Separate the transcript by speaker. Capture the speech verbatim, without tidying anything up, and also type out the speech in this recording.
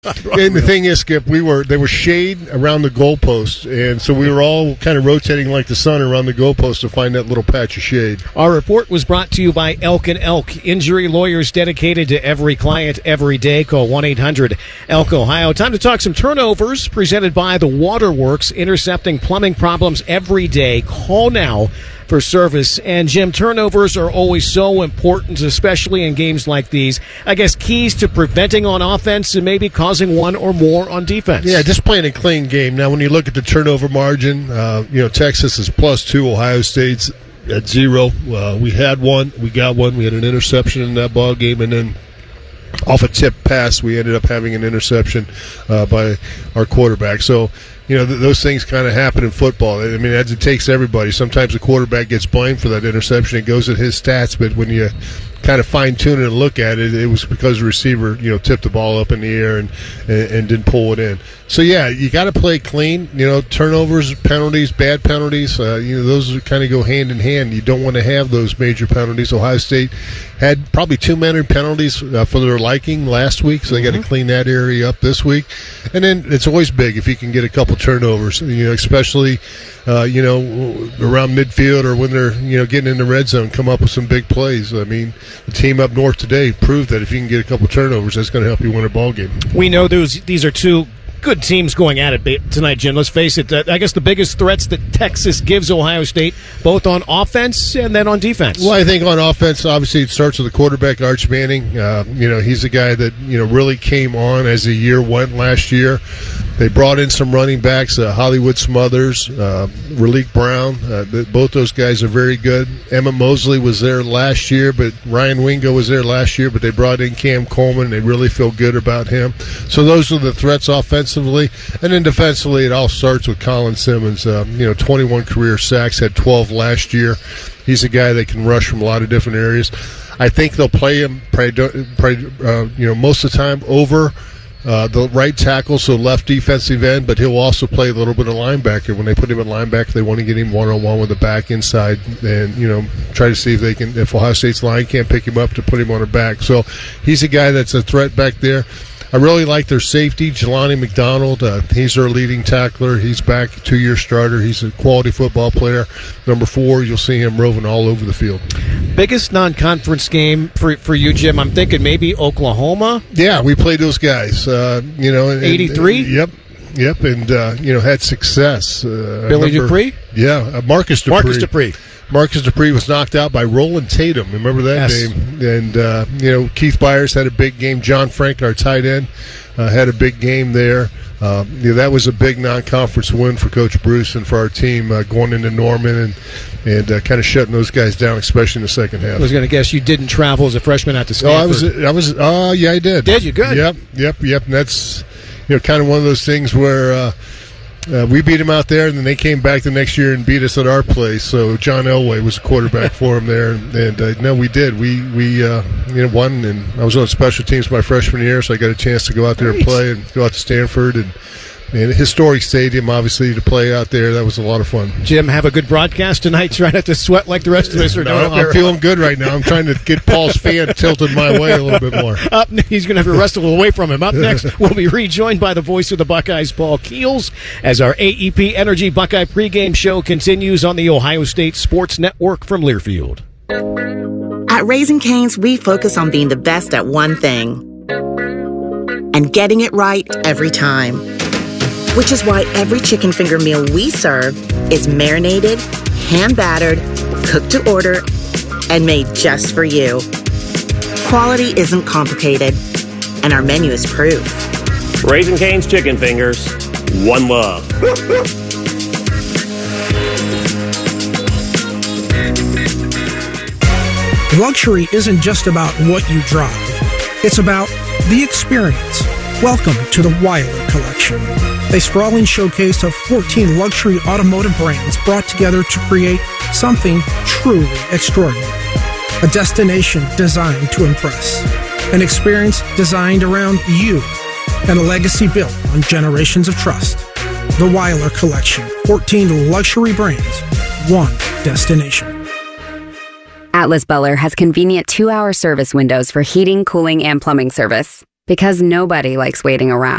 Speaker 1: And the thing is, Skip, we were there was shade around the goalpost, and so we were all kind of rotating like the sun around the goalpost to find that little patch of shade.
Speaker 2: Our report was brought to you by Elk and Elk, injury lawyers dedicated to every client every day. Call one eight hundred elk ohio. Time to talk some turnovers, presented by the Waterworks, intercepting plumbing problems every day. Call now for service. And Jim, turnovers are always so important, especially in games like these. I guess keys to preventing on offense and maybe causing one or more on defense.
Speaker 1: Yeah, just playing a clean game. Now, when you look at the turnover margin, uh, you know, Texas is plus two, Ohio State's at zero. Uh, we had one, we got one, we had an interception in that ball game, and then off a tip pass, we ended up having an interception uh, by our quarterback. So, you know, th- those things kind of happen in football. I mean, as it takes everybody. Sometimes the quarterback gets blamed for that interception. It goes at his stats, but when you kind of fine-tune it and look at it, it was because the receiver, you know, tipped the ball up in the air and, and, and didn't pull it in. So, yeah, you got to play clean. You know, turnovers, penalties, bad penalties, uh, you know, those kind of go hand in hand. You don't want to have those major penalties. Ohio State had probably too many penalties uh, for their liking last week, so they got to mm-hmm. clean that area up this week. And then it's always big if you can get a couple turnovers, you know, especially, uh, you know, around midfield or when they're, you know, getting in the red zone, come up with some big plays. I mean, the team up north today proved that if you can get a couple turnovers, that's going to help you win a ball game.
Speaker 2: We know those these are two good teams going at it tonight, Jim. Let's face it. Uh, I guess the biggest threats that Texas gives Ohio State, both on offense and then on defense.
Speaker 1: Well, I think on offense, obviously, it starts with the quarterback, Arch Manning. Uh, you know, he's a guy that, you know, really came on as the year went last year. They brought in some running backs, uh, Hollywood Smothers, uh, Raleek Brown. Uh, both those guys are very good. Emmett Mosley was there last year, but Ryan Wingo was there last year, but they brought in Cam Coleman. They really feel good about him. So those are the threats offensively. And then defensively, it all starts with Colin Simmons. Uh, you know, twenty-one career sacks, had twelve last year. He's a guy that can rush from a lot of different areas. I think they'll play him, probably, probably, uh, you know, most of the time over Uh, the right tackle, so left defensive end, but he'll also play a little bit of linebacker. When they put him at linebacker, they want to get him one-on-one with the back inside and, you know, try to see if they can, if Ohio State's line can't pick him up, to put him on the back. So he's a guy that's a threat back there. I really like their safety, Jelani McDonald. Uh, he's their leading tackler. He's back, two-year starter. He's a quality football player. Number four, you'll see him roving all over the field.
Speaker 2: Biggest non-conference game for for you, Jim? I'm thinking maybe Oklahoma.
Speaker 1: Yeah, we played those guys. Uh, you know,
Speaker 2: eighty-three.
Speaker 1: Yep, yep, and uh, you know, had success. Uh,
Speaker 2: Billy Dupree.
Speaker 1: Yeah, uh, Marcus Dupree.
Speaker 2: Marcus Dupree.
Speaker 1: Marcus Dupree was knocked out by Roland Tatum. Remember that
Speaker 2: yes.
Speaker 1: game? And, uh, you know, Keith Byers had a big game. John Frank, our tight end, uh, had a big game there. Uh, you know, that was a big non-conference win for Coach Bruce and for our team uh, going into Norman and, and uh, kind of shutting those guys down, especially in the second half.
Speaker 2: I was going to guess you didn't travel as a freshman out to Stanford.
Speaker 1: Oh, I was. I was. Oh, uh, yeah, I did.
Speaker 2: Did you? Good.
Speaker 1: Yep, yep, yep. And that's, you know, kind of one of those things where uh, Uh, we beat them out there, and then they came back the next year and beat us at our place. So John Elway was quarterback for them there, and, and uh, no, we did. We we uh, you know won, and I was on special teams my freshman year, so I got a chance to go out there and play and go out to Stanford and. And a historic stadium, obviously, to play out there. That was a lot of fun.
Speaker 2: Jim, have a good broadcast tonight. Try not to sweat like the rest of us are doing.
Speaker 1: No, I'm feeling good right now. I'm trying to get Paul's fan tilted my way a little bit more.
Speaker 2: Up, he's going to have to wrestle away from him. Up next, we'll be rejoined by the voice of the Buckeyes, Paul Keels, as our A E P Energy Buckeye pregame show continues on the Ohio State Sports Network from Learfield.
Speaker 3: At Raising Cane's, we focus on being the best at one thing and getting it right every time. Which is why every chicken finger meal we serve is marinated, hand-battered, cooked to order, and made just for you. Quality isn't complicated, and our menu is proof.
Speaker 4: Raising Cane's Chicken Fingers, one love.
Speaker 5: Luxury isn't just about what you drive. It's about the experience. Welcome to the Weiler Collection, a sprawling showcase of fourteen luxury automotive brands brought together to create something truly extraordinary. A destination designed to impress. An experience designed around you. And a legacy built on generations of trust. The Weiler Collection, fourteen luxury brands, one destination.
Speaker 6: Atlas Buller has convenient two-hour service windows for heating, cooling, and plumbing service. Because nobody likes waiting around.